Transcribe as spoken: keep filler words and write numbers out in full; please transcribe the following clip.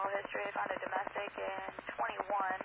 call history. I found a domestic in twenty-one